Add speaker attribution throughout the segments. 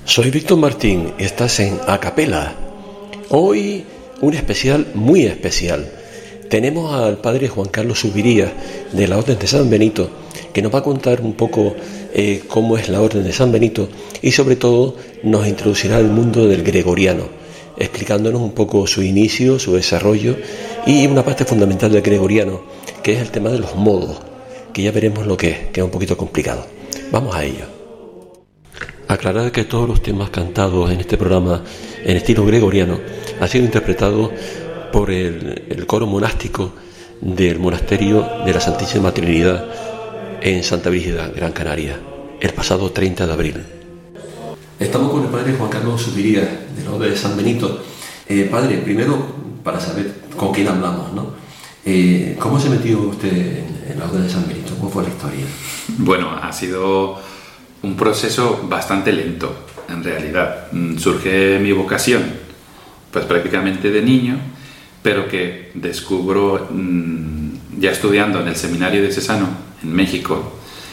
Speaker 1: Soy Víctor Martín y estás en Acapela. Hoy un especial muy especial. Tenemos al padre Juan Carlos Zuviría de la Orden de San Benito, que nos va a contar un poco cómo es la Orden de San Benito y sobre todo nos introducirá al mundo del gregoriano, explicándonos un poco su inicio, su desarrollo y una parte fundamental del gregoriano, que es el tema de los modos, que ya veremos lo que es un poquito complicado. Vamos a ello. Aclarar que todos los temas cantados en este programa en estilo gregoriano han sido interpretados por el coro monástico del monasterio de la Santísima Trinidad en Santa Brígida, Gran Canaria, el pasado 30 de abril. Estamos con el padre Juan Carlos Zuviría de la Orden de San Benito. Padre, primero para saber con quién hablamos, ¿no? ¿Cómo se metió usted en la Orden de San Benito? ¿Cómo fue la historia?
Speaker 2: Bueno, ha sido un proceso bastante lento, en realidad. Surge mi vocación, pues prácticamente de niño, pero que descubro ya estudiando en el seminario diocesano en México,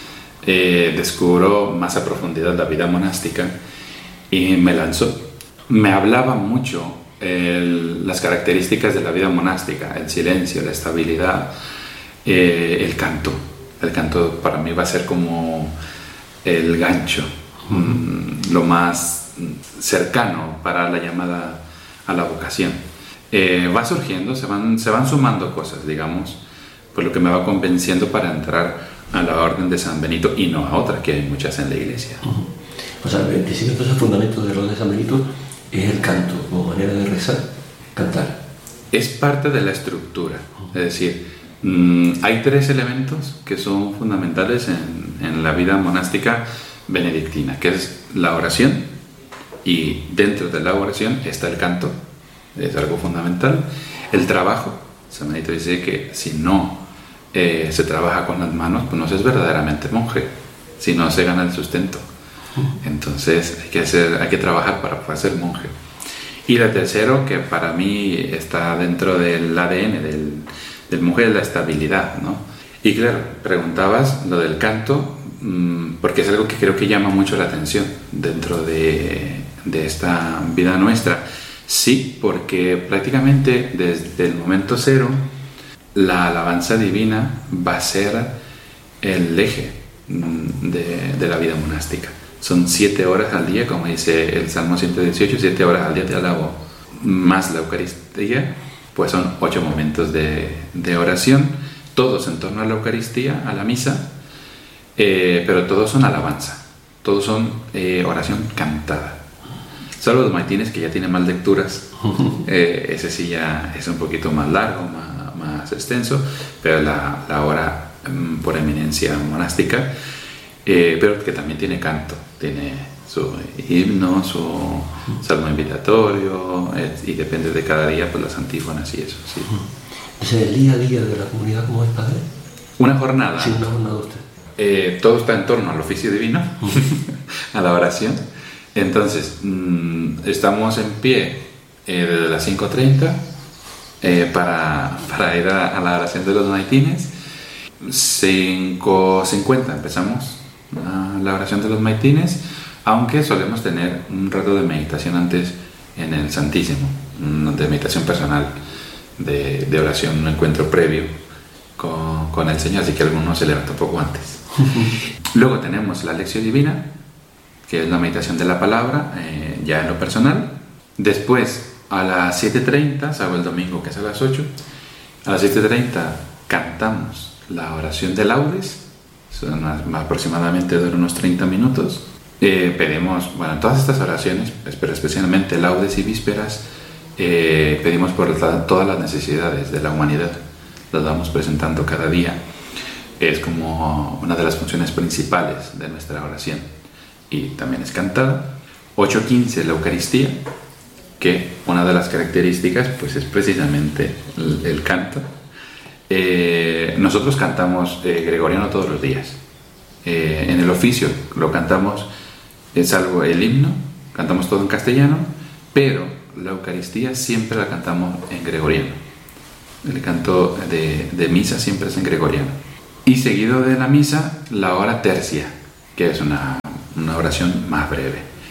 Speaker 2: descubro más a profundidad la vida monástica y me lanzó. Me hablaba mucho las características de la vida monástica, el silencio, la estabilidad, el canto. El canto para mí va a ser como el gancho, lo más cercano para la llamada a la vocación. Va surgiendo, se van sumando cosas, digamos, por lo que me va convenciendo para entrar a la Orden de San Benito y no a otra, que hay muchas en la iglesia.
Speaker 1: O sea, el principio de esos fundamentos de la Orden de San Benito es el canto, como manera de rezar, cantar.
Speaker 2: Es parte de la estructura, es decir, hay tres elementos que son fundamentales en la vida monástica benedictina, que es la oración, y dentro de la oración está el canto, es algo fundamental. El trabajo, San Benito dice que si no se trabaja con las manos, pues no se es verdaderamente monje, si no se gana el sustento. Entonces hay que trabajar para poder ser monje. Y el tercero, que para mí está dentro del ADN del monje, es la estabilidad, ¿no? Y claro, preguntabas lo del canto, porque es algo que creo que llama mucho la atención dentro de esta vida nuestra. Sí, porque prácticamente desde el momento cero la alabanza divina va a ser el eje de la vida monástica. Son 7 horas al día, como dice el Salmo 118, 7 horas al día te alabo, más la Eucaristía, pues son 8 momentos de oración, todos en torno a la Eucaristía, a la misa, pero todos son alabanza, todos son oración cantada. Salvo los maitines, que ya tiene más lecturas, ese sí ya es un poquito más largo, más extenso, pero la hora por eminencia monástica, pero que también tiene canto, tiene su himno, su salmo invitatorio, y depende de cada día, pues las antífonas y eso, sí.
Speaker 1: Entonces, el día a día de la comunidad, ¿cómo es, padre?
Speaker 2: Una jornada.
Speaker 1: Sí, una jornada usted.
Speaker 2: Todo está en torno al oficio divino, a la oración. Entonces, estamos en pie desde las 5:30 para ir a la oración de los maitines. 5:50 empezamos la oración de los maitines, aunque solemos tener un rato de meditación antes en el Santísimo, de meditación personal, de oración, un encuentro previo con el Señor, así que algunos se levantan un poco antes. Luego tenemos la lección divina, que es la meditación de la palabra, ya en lo personal. Después, a las 7:30, salvo el domingo, que es a las 8, a las 7:30 cantamos la oración de laudes, son aproximadamente de unos 30 minutos. Pedimos, todas estas oraciones, pero especialmente laudes y vísperas, pedimos por todas las necesidades de la humanidad, las vamos presentando cada día. Es como una de las funciones principales de nuestra oración. Y también es cantada. 8:15 la Eucaristía, que una de las características pues es precisamente el canto. Nosotros cantamos gregoriano todos los días. En el oficio lo cantamos, salvo el himno, cantamos todo en castellano, pero la Eucaristía siempre la cantamos en gregoriano. El canto de misa siempre es en gregoriano. Y seguido de la misa, la hora tercia, que es una oración más breve.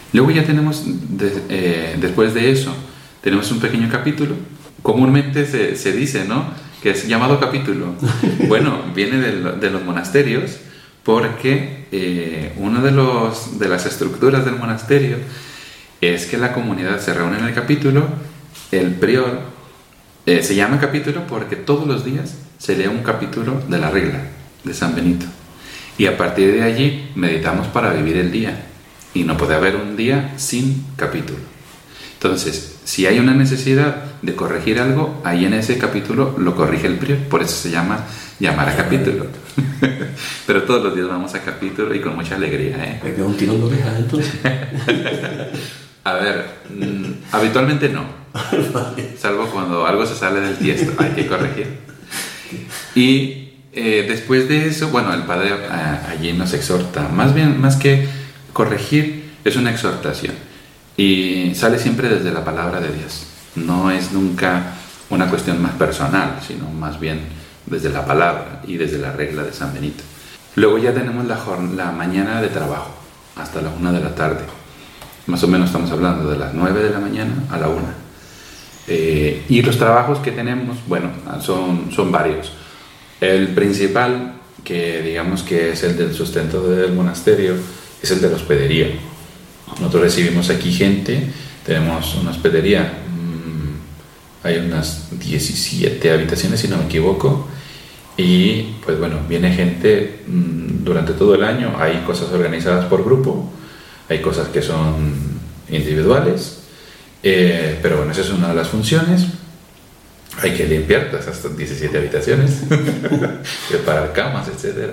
Speaker 2: Luego ya tenemos, después de eso, tenemos un pequeño capítulo. Comúnmente se dice, ¿no?, que es llamado capítulo. Bueno, viene de los monasterios, porque una de las estructuras del monasterio es que la comunidad se reúne en el capítulo, el prior se llama capítulo porque todos los días se lee un capítulo de la regla de San Benito. Y a partir de allí meditamos para vivir el día. Y no puede haber un día sin capítulo. Entonces, si hay una necesidad de corregir algo, ahí en ese capítulo lo corrige el prior. Por eso se llama llamar a capítulo. Pero todos los días vamos a capítulo y con mucha alegría, ¿eh?
Speaker 1: ¿Me queda un tirón de orejas entonces?
Speaker 2: A ver, habitualmente no. Salvo cuando algo se sale del tiesto, hay que corregir. Y después de eso, bueno, el padre allí nos exhorta. Más que corregir, es una exhortación. Y sale siempre desde la palabra de Dios. No es nunca una cuestión más personal, sino más bien desde la palabra y desde la regla de San Benito. Luego ya tenemos la mañana de trabajo, hasta la 1 de la tarde. Más o menos estamos hablando de las 9 de la mañana a la 1. Y los trabajos que tenemos, bueno, son varios. El principal, que digamos que es el del sustento del monasterio, es el de la hospedería. Nosotros recibimos aquí gente, tenemos una hospedería, hay unas 17 habitaciones si no me equivoco, y pues bueno, viene gente durante todo el año. Hay cosas organizadas por grupo, hay cosas que son individuales, pero bueno, esa es una de las funciones. Hay que limpiar todas estas 17 habitaciones, preparar camas, etc.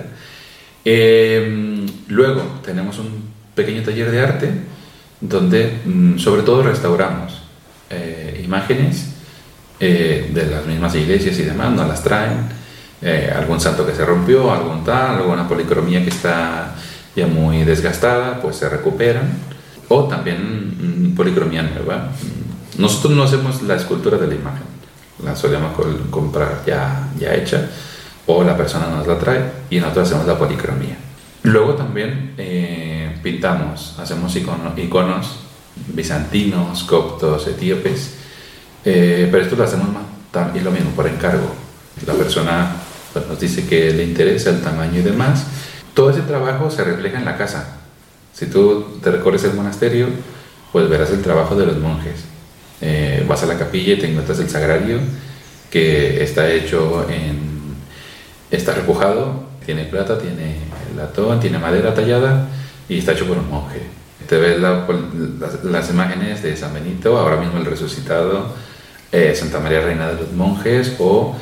Speaker 2: Luego tenemos un pequeño taller de arte donde sobre todo restauramos imágenes de las mismas iglesias y demás, nos las traen, algún santo que se rompió, algún tal, alguna policromía que está ya muy desgastada, pues se recuperan, o también policromía nueva. Nosotros no hacemos la escultura de la imagen, la solemos comprar ya hecha, o la persona nos la trae y nosotros hacemos la policromía. Luego también pintamos, hacemos iconos bizantinos, coptos, etíopes, pero esto lo hacemos y lo mismo por encargo. La persona pues, nos dice que le interesa el tamaño y demás. Todo ese trabajo se refleja en la casa. Si tú te recorres el monasterio, pues verás el trabajo de los monjes. Vas a la capilla y te encuentras el sagrario, que está hecho está repujado, tiene plata, tiene latón, tiene madera tallada y está hecho por un monje. Te ves las imágenes de San Benito, ahora mismo el resucitado, Santa María Reina de los Monjes, o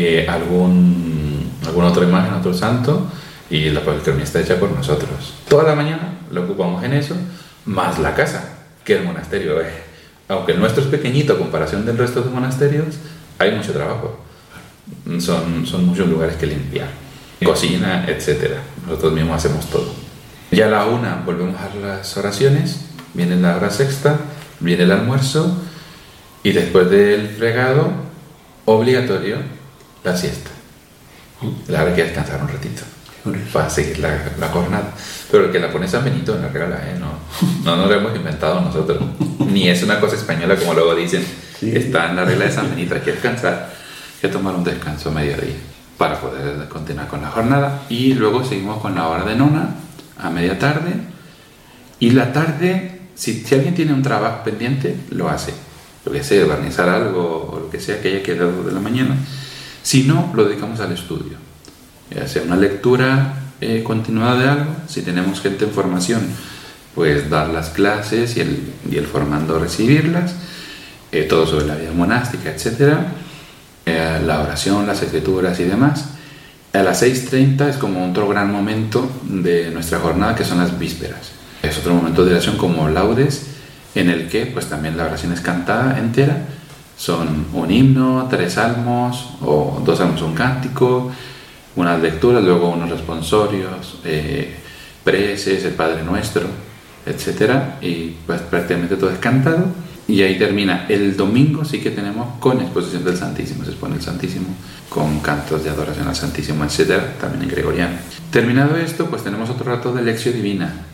Speaker 2: alguna otra imagen, otro santo, y la policromía está hecha por nosotros. Toda la mañana lo ocupamos en eso, más la casa, que el monasterio. Aunque el nuestro es pequeñito a comparación del resto de monasterios, hay mucho trabajo. Son muchos lugares que limpiar, cocina, etc. Nosotros mismos hacemos todo. Ya a la 1 volvemos a las oraciones, viene la hora sexta, viene el almuerzo, y después del fregado, obligatorio, la siesta. La hora que descansar un ratito para seguir la jornada. Pero el que la pone San Benito en la regla, no lo hemos inventado nosotros, ni es una cosa española como luego dicen. Sí. Está en la regla de San Benito, hay que descansar, hay que tomar un descanso a mediodía para poder continuar con la jornada. Y luego seguimos con la hora de nona a media tarde, y la tarde, si alguien tiene un trabajo pendiente, lo hace, lo que sea, organizar algo o lo que sea que haya quedado de la mañana. Si no, lo dedicamos al estudio, ya sea una lectura continuada de algo. Si tenemos gente en formación, pues dar las clases y el formando recibirlas, todo sobre la vida monástica, etc. La oración, las escrituras y demás. A las 6:30 es como otro gran momento de nuestra jornada, que son las vísperas. Es otro momento de oración como laudes, en el que pues también la oración es cantada entera. Son un himno, 3 salmos, o 2 salmos, un cántico, unas lecturas, luego unos responsorios, preces, el Padre Nuestro, etc. Y pues prácticamente todo es cantado. Y ahí termina. El domingo sí que tenemos con exposición del Santísimo, se expone el Santísimo con cantos de adoración al Santísimo, etc., también en gregoriano. Terminado esto, pues tenemos otro rato de lección divina.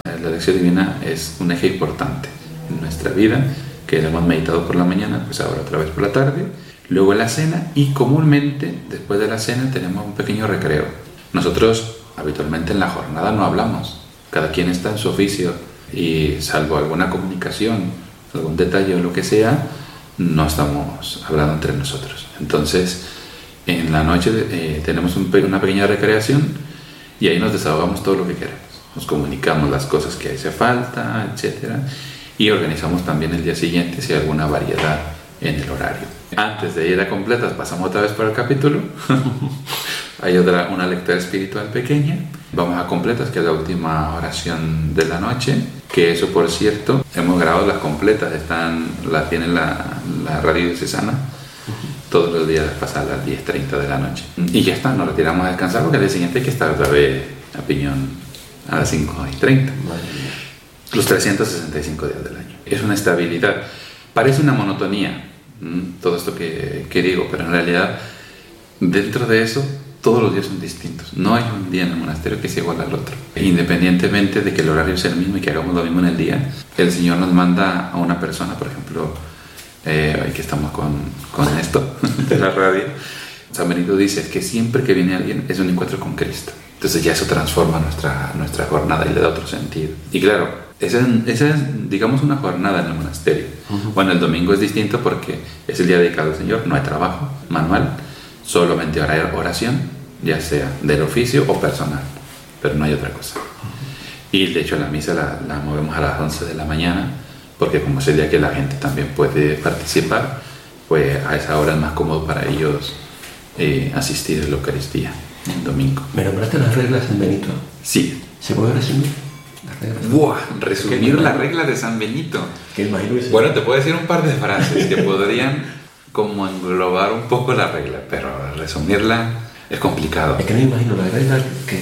Speaker 2: La lección divina es un eje importante en nuestra vida, que lo hemos meditado por la mañana, pues ahora otra vez por la tarde, luego la cena, y comúnmente después de la cena tenemos un pequeño recreo. Nosotros habitualmente en la jornada no hablamos, cada quien está en su oficio y salvo alguna comunicación, algún detalle o lo que sea, no estamos hablando entre nosotros. Entonces en la noche tenemos una pequeña recreación y ahí nos desahogamos todo lo que queremos. Nos comunicamos las cosas que hace falta, etcétera, y organizamos también el día siguiente si hay alguna variedad en el horario. Antes de ir a completas pasamos otra vez por el capítulo. Hay una lectura espiritual pequeña. Vamos a completas, que es la última oración de la noche, que eso, por cierto, hemos grabado las completas, las tiene la radio diocesana todos los días, pasar las 10:30 de la noche. Y ya está, nos retiramos a descansar porque al día siguiente hay que estar otra vez a piñón a las 5:30. Los 365 días del año. Es una estabilidad. Parece una monotonía, todo esto que digo, pero en realidad, dentro de eso, todos los días son distintos. No hay un día en el monasterio que sea igual al otro. Independientemente de que el horario sea el mismo y que hagamos lo mismo en el día, el Señor nos manda a una persona, por ejemplo, hoy que estamos con esto de la radio, San Benito dice que siempre que viene alguien es un encuentro con Cristo. Entonces ya eso transforma nuestra jornada y le da otro sentido. Y claro, esa es, digamos, una jornada en el monasterio. Bueno, el domingo es distinto porque es el día dedicado al Señor, no hay trabajo manual, solamente oración, ya sea del oficio o personal, pero no hay otra cosa. Y de hecho la misa la movemos a las 11 de la mañana, porque como es el día que la gente también puede participar, pues a esa hora es más cómodo para ellos asistir a la Eucaristía el domingo.
Speaker 1: ¿Me nombraste las reglas de San Benito?
Speaker 2: Sí.
Speaker 1: ¿Se puede resumir? Las reglas.
Speaker 2: ¡Buah! Resumir las reglas de San Benito. Bueno, te puedo decir un par de frases que podrían como englobar un poco la regla, pero resumirla es complicado.
Speaker 1: Es que no me imagino la regla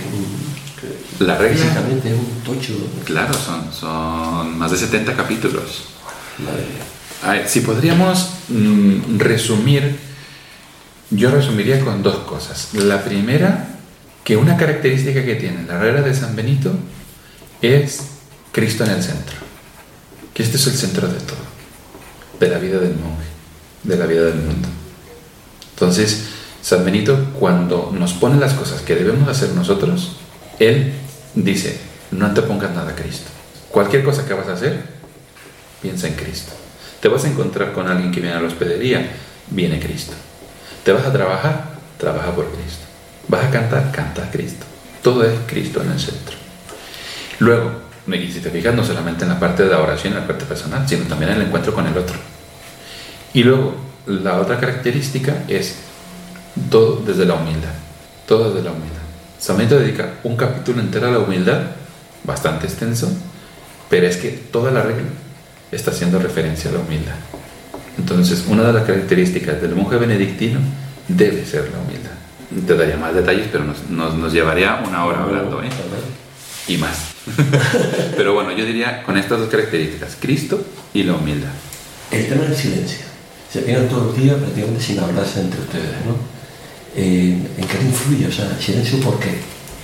Speaker 2: la regla
Speaker 1: físicamente es un tocho.
Speaker 2: Claro, son más de 70 capítulos.
Speaker 1: Madre mía.
Speaker 2: A ver, si podríamos resumir, yo resumiría con dos cosas. La primera, que una característica que tiene la regla de San Benito es Cristo en el centro. Que este es el centro de todo, de la vida del monje, de la vida del mundo. Entonces, San Benito, cuando nos pone las cosas que debemos hacer nosotros, él dice: no antepongas nada a Cristo. Cualquier cosa que vas a hacer, piensa en Cristo. Te vas a encontrar con alguien que viene a la hospedería, viene Cristo. Te vas a trabajar, trabaja por Cristo. Vas a cantar, canta a Cristo. Todo es Cristo en el centro. Luego, y si te fijas, no solamente en la parte de la oración, en la parte personal, sino también en el encuentro con el otro. Y luego, la otra característica es todo desde la humildad. Todo desde la humildad. San Benito dedica un capítulo entero a la humildad, bastante extenso, pero es que toda la regla está haciendo referencia a la humildad. Entonces, una de las características del monje benedictino debe ser la humildad. Te daría más detalles, pero nos llevaría una hora hablando, ¿eh? Y más. Pero bueno, yo diría con estas dos características, Cristo y la humildad.
Speaker 1: El tema del silencio. Se pegan todos los días prácticamente sin hablarse entre ustedes, ¿no? ¿En qué influye? O sea, silencio, ¿por qué?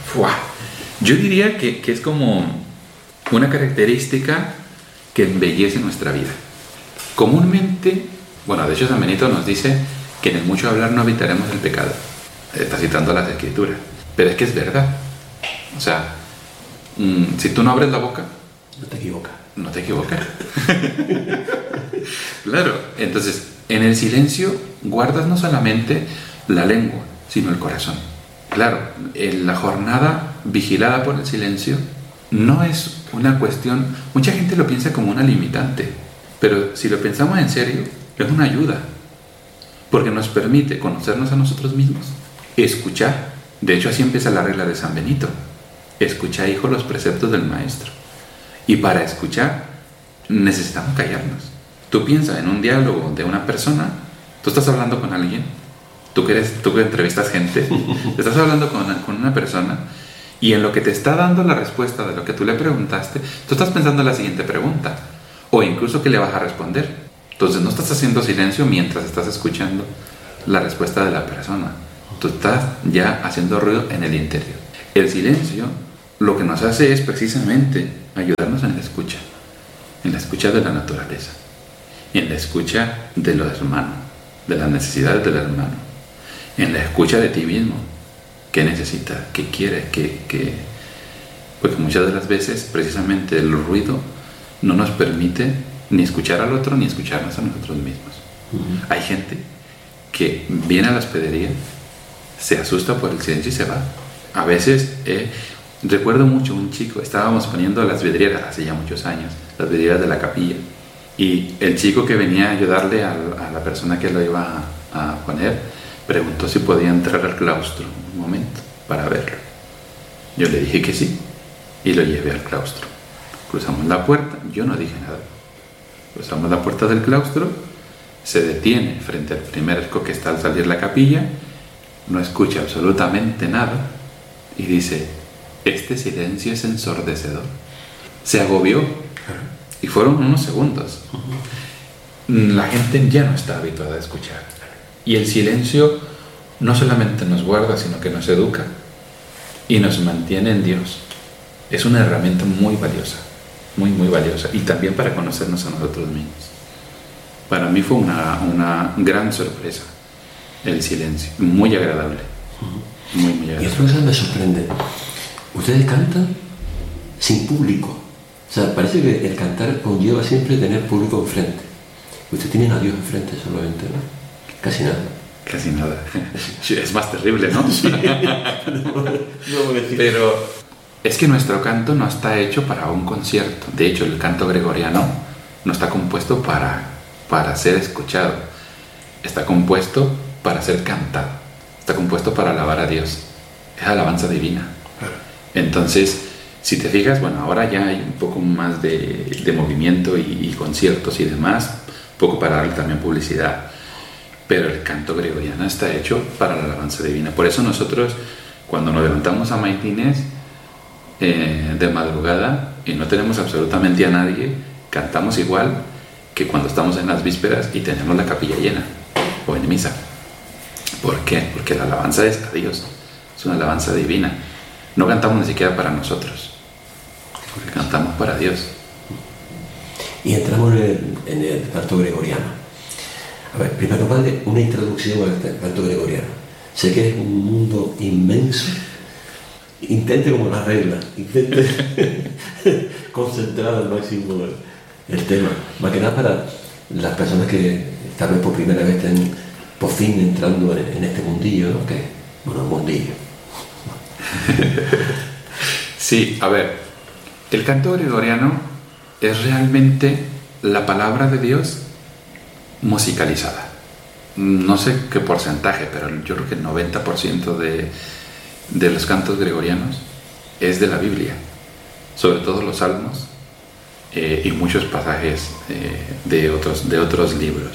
Speaker 2: Yo diría que es como una característica que embellece nuestra vida. Comúnmente, bueno, de hecho San Benito nos dice que en el mucho hablar no evitaremos el pecado. Está citando las Escrituras. Pero es que es verdad. O sea, si tú no abres la boca,
Speaker 1: no te equivocas.
Speaker 2: No te equivocas. Claro, entonces, en el silencio guardas no solamente la lengua, sino el corazón. Claro, en la jornada vigilada por el silencio no es una cuestión, mucha gente lo piensa como una limitante, pero si lo pensamos en serio, es una ayuda, porque nos permite conocernos a nosotros mismos, escuchar. De hecho, así empieza la regla de San Benito: escucha, hijo, los preceptos del maestro. Y para escuchar necesitamos callarnos. Tú piensas en un diálogo de una persona, tú estás hablando con alguien, tú que entrevistas gente, estás hablando con una persona, y en lo que te está dando la respuesta de lo que tú le preguntaste, tú estás pensando en la siguiente pregunta, o incluso qué le vas a responder. Entonces no estás haciendo silencio mientras estás escuchando la respuesta de la persona, tú estás ya haciendo ruido en el interior. El silencio lo que nos hace es precisamente ayudarnos en la escucha de la naturaleza, en la escucha de los hermanos, de las necesidades del hermano, en la escucha de ti mismo, qué necesitas, qué quieres, porque muchas de las veces precisamente el ruido no nos permite ni escuchar al otro ni escucharnos a nosotros mismos. Hay gente que viene a la hospedería, se asusta por el silencio y se va. A veces, recuerdo mucho un chico, estábamos poniendo las vidrieras hace ya muchos años, las vidrieras de la capilla, y el chico que venía a ayudarle a la persona que lo iba a poner, preguntó si podía entrar al claustro un momento para verlo. Yo le dije que sí, y lo llevé al claustro. Cruzamos la puerta, yo no dije nada. Cruzamos la puerta del claustro, se detiene frente al primer arco que está al salir la capilla, no escucha absolutamente nada y dice: este silencio es ensordecedor. Se agobió y fueron unos segundos. La gente ya no está habituada a escuchar, y el silencio no solamente nos guarda, sino que nos educa y nos mantiene en Dios. Es una herramienta muy valiosa, muy valiosa, y también para conocernos a nosotros mismos. Para mí fue una gran sorpresa el silencio, muy agradable. Muy agradable.
Speaker 1: Y otra cosa me sorprende: ustedes cantan sin público. O sea, parece que el cantar conlleva siempre tener público enfrente. Ustedes tienen a Dios enfrente solamente, ¿no? Casi nada.
Speaker 2: Casi nada. Es más terrible, ¿no? Pero es que nuestro canto no está hecho para un concierto. De hecho, el canto gregoriano no está compuesto para ser escuchado. Está compuesto para ser cantado. Está compuesto para alabar a Dios. Es alabanza divina. Entonces, si te fijas, bueno, ahora ya hay un poco más de movimiento y conciertos y demás, un poco para darle también publicidad. Pero el canto gregoriano está hecho para la alabanza divina. Por eso nosotros, cuando nos levantamos a maitines de madrugada y no tenemos absolutamente a nadie, cantamos igual que cuando estamos en las vísperas y tenemos la capilla llena o en misa. ¿Por qué? Porque la alabanza es a Dios, es una alabanza divina. No cantamos ni siquiera para nosotros, cantamos para Dios.
Speaker 1: Y entramos en el canto gregoriano. A ver, primero, padre, una introducción al canto gregoriano. Sé que es un mundo inmenso. Intente como la regla, intente concentrar al máximo el tema. Más que nada para las personas que tal vez por primera vez estén por fin entrando en este mundillo, ¿no? Que, bueno, un mundillo.
Speaker 2: Sí, a ver, el canto gregoriano es realmente la palabra de Dios musicalizada. No sé qué porcentaje, pero yo creo que el 90% de los cantos gregorianos es de la Biblia, sobre todo los salmos y muchos pasajes de otros libros.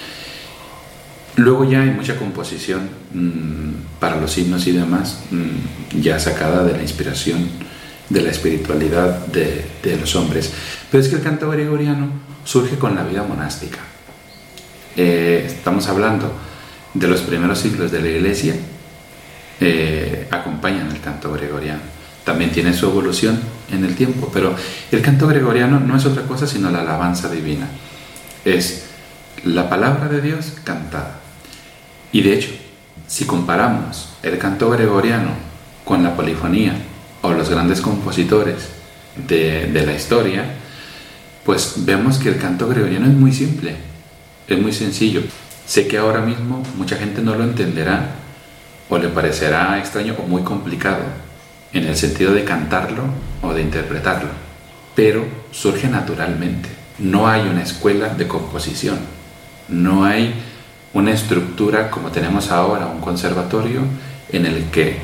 Speaker 2: Luego ya hay mucha composición para los himnos y demás, ya sacada de la inspiración, de la espiritualidad de los hombres. Pero es que el canto gregoriano surge con la vida monástica. Estamos hablando de los primeros siglos de la Iglesia, acompañan el canto gregoriano. También tiene su evolución en el tiempo, pero el canto gregoriano no es otra cosa sino la alabanza divina. Es la palabra de Dios cantada. Y de hecho, si comparamos el canto gregoriano con la polifonía o los grandes compositores de la historia, pues vemos que el canto gregoriano es muy simple, es muy sencillo. Sé que ahora mismo mucha gente no lo entenderá o le parecerá extraño o muy complicado en el sentido de cantarlo o de interpretarlo, pero surge naturalmente. No hay una escuela de composición, no hay una estructura como tenemos ahora, un conservatorio en el que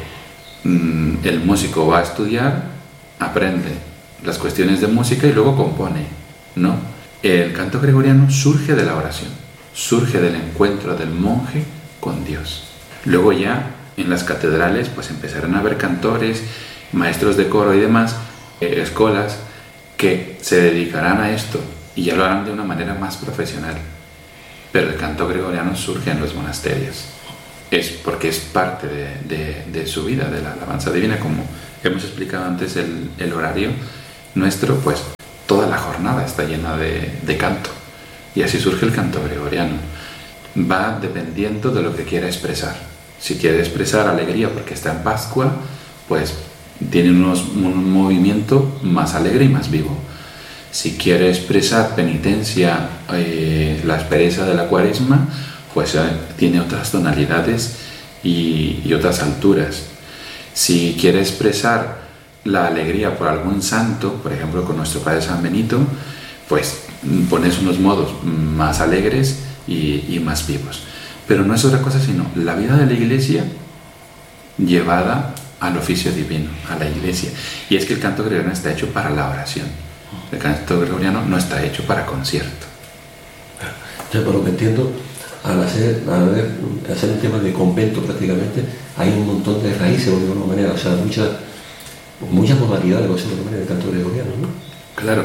Speaker 2: el músico va a estudiar, aprende las cuestiones de música y luego compone. No, el canto gregoriano surge de la oración, surge del encuentro del monje con Dios. Luego ya en las catedrales pues empezarán a haber cantores, maestros de coro y demás, escuelas que se dedicarán a esto y ya lo harán de una manera más profesional. Pero el canto gregoriano surge en los monasterios. Es porque es parte de su vida, de la alabanza divina, como hemos explicado antes el horario nuestro, pues toda la jornada está llena de canto. Y así surge el canto gregoriano. Va dependiendo de lo que quiera expresar. Si quiere expresar alegría porque está en Pascua, pues tiene un movimiento más alegre y más vivo. Si quiere expresar penitencia, la aspereza de la Cuaresma, pues tiene otras tonalidades y otras alturas. Si quiere expresar la alegría por algún santo, por ejemplo con nuestro Padre San Benito, pues pones unos modos más alegres y más vivos. Pero no es otra cosa sino la vida de la Iglesia llevada al oficio divino, a la Iglesia. Y es que el canto gregoriano está hecho para la oración. El canto gregoriano no está hecho para concierto.
Speaker 1: Entonces, por lo que entiendo, al hacer un tema de convento prácticamente, hay un montón de raíces de alguna manera, o sea, muchas modalidades de alguna manera del canto gregoriano, ¿no?
Speaker 2: Claro.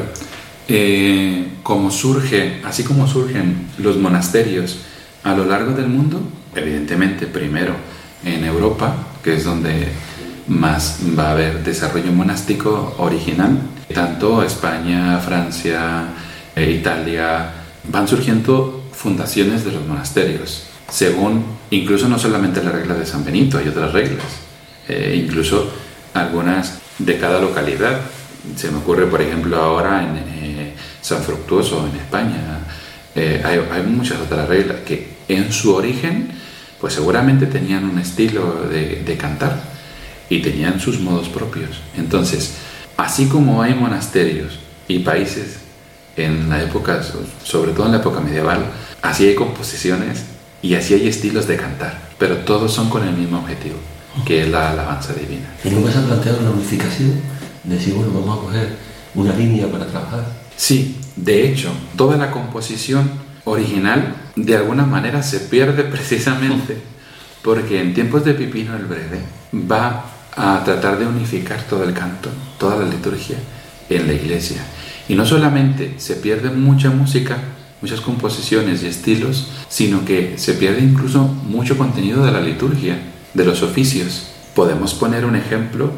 Speaker 2: Así como surgen los monasterios a lo largo del mundo, evidentemente primero en Europa, que es donde más va a haber desarrollo monástico original, tanto España, Francia, Italia, van surgiendo fundaciones de los monasterios, según incluso no solamente la regla de San Benito, hay otras reglas, incluso algunas de cada localidad. Se me ocurre, por ejemplo, ahora en San Fructuoso, en España, hay muchas otras reglas que en su origen, pues seguramente tenían un estilo de cantar y tenían sus modos propios. Entonces, así como hay monasterios y países en la época, sobre todo en la época medieval, así hay composiciones y así hay estilos de cantar, pero todos son con el mismo objetivo, que es la alabanza divina.
Speaker 1: ¿Y nunca se ha planteado una unificación? Decir, bueno, vamos a coger una línea para trabajar.
Speaker 2: Sí, de hecho, toda la composición original de alguna manera se pierde precisamente porque en tiempos de Pipino el Breve va a tratar de unificar todo el canto, toda la liturgia en la iglesia. Y no solamente se pierde mucha música, muchas composiciones y estilos, sino que se pierde incluso mucho contenido de la liturgia, de los oficios. Podemos poner un ejemplo,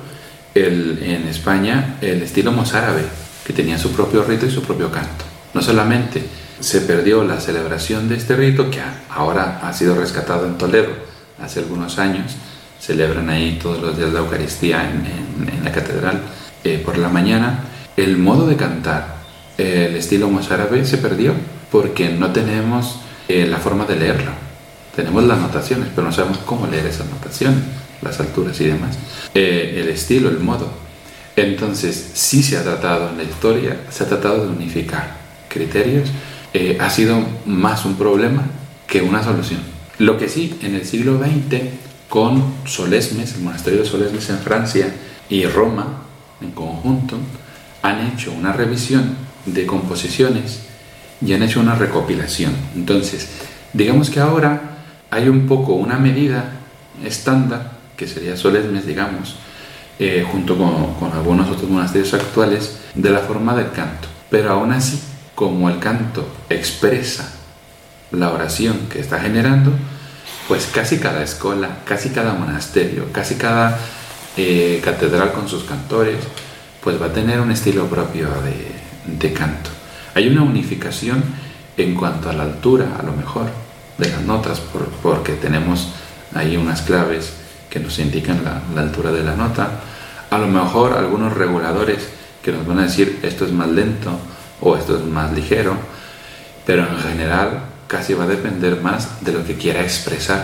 Speaker 2: en España, el estilo mozárabe, que tenía su propio rito y su propio canto. No solamente se perdió la celebración de este rito, que ahora ha sido rescatado en Toledo hace algunos años, celebran ahí todos los días la Eucaristía en la catedral por la mañana. El modo de cantar, el estilo mozárabe, se perdió porque no tenemos la forma de leerlo. Tenemos las notaciones, pero no sabemos cómo leer esas notaciones, las alturas y demás. El estilo, el modo. Entonces, sí se ha tratado en la historia, se ha tratado de unificar criterios. Ha sido más un problema que una solución. Lo que sí, en el siglo XX, con Solesmes, el monasterio de Solesmes en Francia y Roma en conjunto, han hecho una revisión de composiciones y han hecho una recopilación. Entonces, digamos que ahora hay un poco una medida estándar, que sería Solesmes, digamos, junto con algunos otros monasterios actuales, de la forma del canto. Pero aún así, como el canto expresa la oración que está generando, pues casi cada escuela, casi cada monasterio, casi cada catedral con sus cantores, pues va a tener un estilo propio de canto. Hay una unificación en cuanto a la altura, a lo mejor, de las notas, porque tenemos ahí unas claves que nos indican la altura de la nota. A lo mejor algunos reguladores que nos van a decir esto es más lento o esto es más ligero, pero en general casi va a depender más de lo que quiera expresar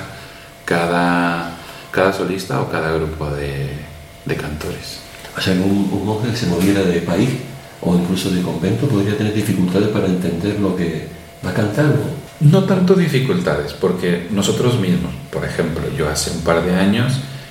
Speaker 2: cada solista o cada grupo de cantores.
Speaker 1: O sea, un monje que se moviera de país o incluso de convento podría tener dificultades para entender lo que va a cantar, ¿no?
Speaker 2: No tanto dificultades, porque nosotros mismos, por ejemplo, yo hace un par de años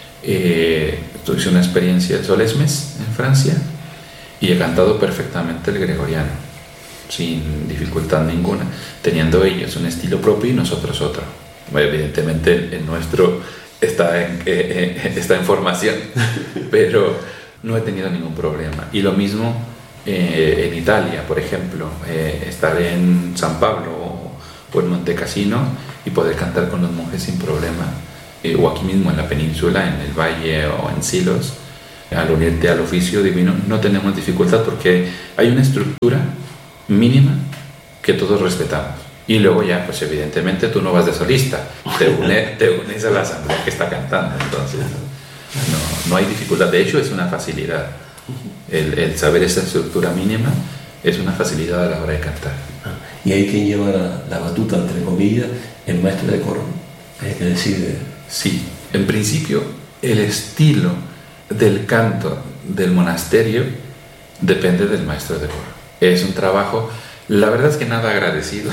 Speaker 2: tuve una experiencia en Solesmes, en Francia, y he cantado perfectamente el gregoriano, sin dificultad ninguna, teniendo ellos un estilo propio y nosotros otro. Bueno, evidentemente el nuestro está en formación, pero no he tenido ningún problema. Y lo mismo en Italia, por ejemplo, estar en San Pablo o en Monte Cassino y poder cantar con los monjes sin problema, o aquí mismo en la península, en el valle o en Silos, al unirte al oficio divino no tenemos dificultad porque hay una estructura mínima que todos respetamos. Y luego ya, pues evidentemente tú no vas de solista, te unes a la asamblea que está cantando, entonces no hay dificultad. De hecho, es una facilidad. El saber esa estructura mínima es una facilidad a la hora de cantar.
Speaker 1: Y hay quien lleva la batuta, entre comillas, el maestro de coro. Hay que decir...
Speaker 2: Sí, en principio el estilo del canto del monasterio depende del maestro de coro. Es un trabajo, la verdad es que nada agradecido,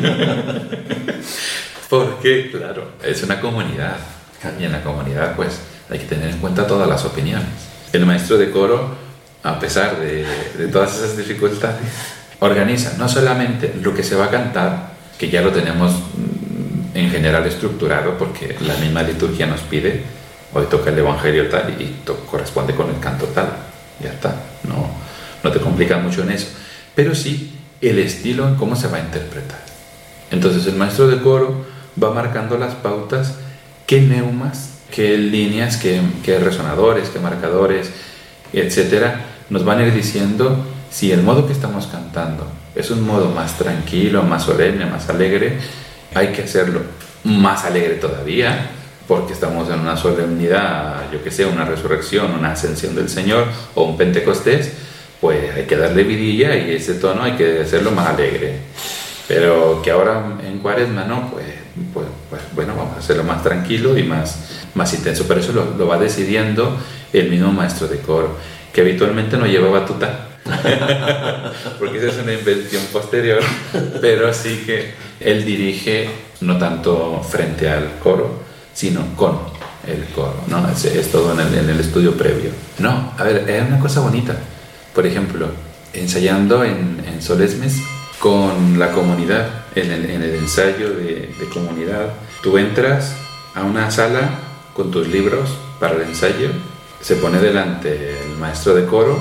Speaker 2: porque claro, es una comunidad y en la comunidad pues hay que tener en cuenta todas las opiniones. El maestro de coro, a pesar de todas esas dificultades, organiza no solamente lo que se va a cantar, que ya lo tenemos en general estructurado porque la misma liturgia nos pide, hoy toca el evangelio tal y corresponde con el canto tal, ya está, no te complicas mucho en eso, pero sí el estilo en cómo se va a interpretar. Entonces el maestro de coro va marcando las pautas, qué neumas, qué líneas, qué resonadores, qué marcadores, etcétera, nos van a ir diciendo si el modo que estamos cantando es un modo más tranquilo, más solemne, más alegre. Hay que hacerlo más alegre todavía, porque estamos en una solemnidad, yo que sé, una resurrección, una ascensión del Señor o un Pentecostés, pues hay que darle vidilla y ese tono hay que hacerlo más alegre. Pero que ahora en Cuaresma no, pues bueno, vamos a hacerlo más tranquilo y más intenso. Pero eso lo va decidiendo el mismo maestro de coro, que habitualmente no lleva batuta, porque esa es una invención posterior, pero sí que él dirige no tanto frente al coro, sino con el coro, ¿no? Es todo en el estudio previo. No, a ver, es una cosa bonita. Por ejemplo, ensayando en Solesmes con la comunidad, en el ensayo de comunidad, tú entras a una sala con tus libros para el ensayo, se pone delante el maestro de coro,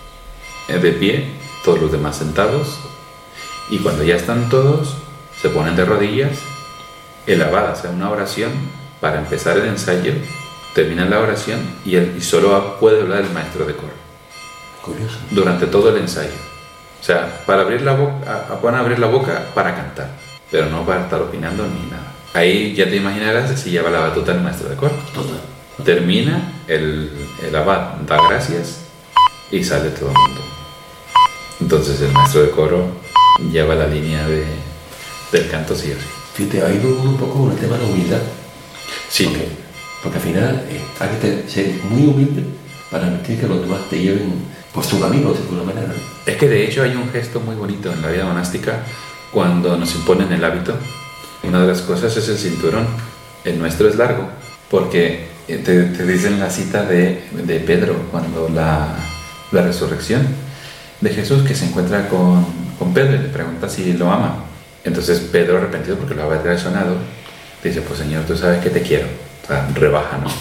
Speaker 2: de pie, todos los demás sentados, y cuando ya están todos, se ponen de rodillas, el abad hace una oración para empezar el ensayo, termina la oración y solo puede hablar el maestro de coro.
Speaker 1: Curioso.
Speaker 2: Durante todo el ensayo. O sea, para abrir la boca, van a abrir la boca para cantar, pero no para estar opinando ni nada. Ahí ya te imaginarás si lleva la batuta el maestro de coro.
Speaker 1: Total.
Speaker 2: Termina, el abad da gracias y sale todo el mundo. Entonces el maestro de coro lleva la línea del canto sí o sí.
Speaker 1: Fíjate, ha ido un poco con el tema de la humildad.
Speaker 2: Sí.
Speaker 1: Porque al final hay que ser muy humilde para permitir que los demás te lleven por su camino, de alguna manera.
Speaker 2: Es que de hecho hay un gesto muy bonito en la vida monástica cuando nos imponen el hábito. Una de las cosas es el cinturón. El nuestro es largo, porque te dicen la cita de Pedro cuando la resurrección de Jesús, que se encuentra con Pedro y le pregunta si lo ama. Entonces Pedro, arrepentido porque lo había traicionado, dice: pues Señor, tú sabes que te quiero. O sea, rebaja, ¿no?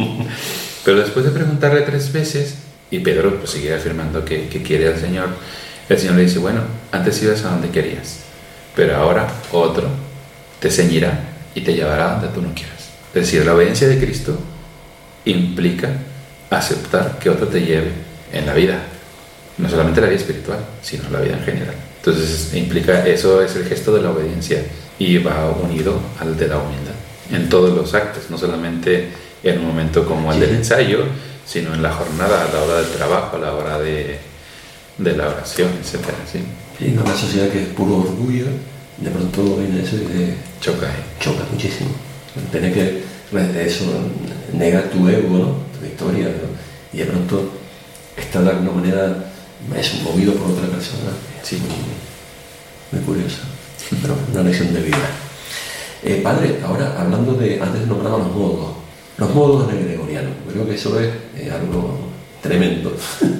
Speaker 2: Pero después de preguntarle 3 veces, y Pedro pues sigue afirmando que quiere al Señor, el Señor le dice: bueno, antes ibas a donde querías, pero ahora otro te ceñirá y te llevará donde tú no quieras. Es decir, la obediencia de Cristo implica aceptar que otro te lleve en la vida, no solamente la vida espiritual, sino la vida en general. Entonces implica, eso es el gesto de la obediencia y va unido al de la humildad en todos los actos, no solamente en un momento como el del ensayo, sino en la jornada, a la hora del trabajo, a la hora de la oración, etc. ¿Sí?
Speaker 1: Sí, en una sociedad que es puro orgullo, de pronto viene eso y
Speaker 2: choca
Speaker 1: muchísimo. Tener que negar tu ego, ¿no? Tu victoria, ¿no? Y de pronto estar de alguna manera movido por otra persona.
Speaker 2: Sí.
Speaker 1: Muy curioso, pero una lección de vida. Padre, ahora hablando antes nombraba los modos en el gregoriano, creo que eso es algo tremendo.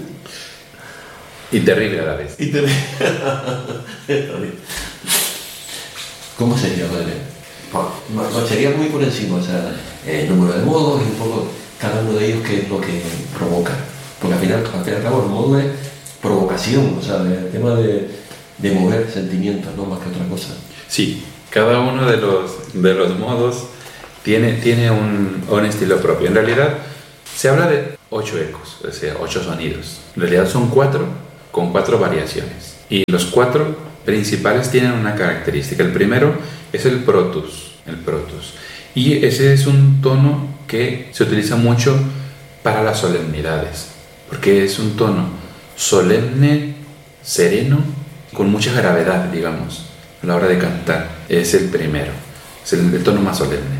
Speaker 2: Y terrible a la vez.
Speaker 1: ¿Cómo sería, padre? No, sería muy por encima, o sea, el número de modos y un poco cada uno de ellos qué es lo que provoca. Porque al fin y al cabo el modo es provocación, o sea, el tema de mover sentimientos, no más que otra cosa.
Speaker 2: Sí, cada uno de los modos tiene un estilo propio. En realidad se habla 8 ecos, o sea, 8 sonidos. En realidad son 4, con 4 variaciones. Y los 4 principales tienen una característica. El primero es el protus. Y ese es un tono que se utiliza mucho para las solemnidades, porque es un tono solemne, sereno, con mucha gravedad, digamos, a la hora de cantar. Es el primero, es el tono más solemne.